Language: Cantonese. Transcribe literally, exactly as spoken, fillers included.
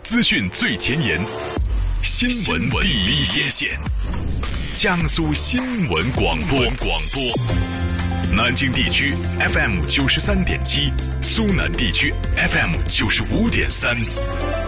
资讯最前沿，新闻第一线。江苏新闻广播，广播。南京地区 F M 九十三点七，苏南地区 F M 九十五点三。